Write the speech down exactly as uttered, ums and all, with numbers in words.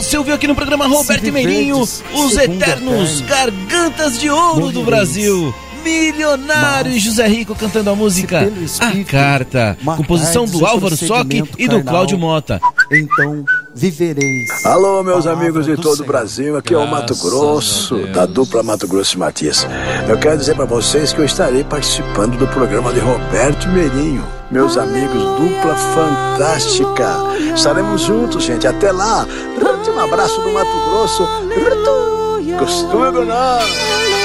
Você ouviu aqui no programa Roberto e Meirinho, os eternos gargantas de ouro do Brasil. Milionário e José Rico cantando a música A Carta, composição do Álvaro Sock e do Cláudio Mota. Então vivereis. Alô, meus amigos de todo o Brasil, aqui é o Mato Grosso, da dupla Mato Grosso e Matias. Eu quero dizer para vocês que eu estarei participando do programa de Roberto Meirinho. Meus amigos, dupla fantástica. Estaremos juntos, gente, até lá. Um abraço do Mato Grosso. Costume, não.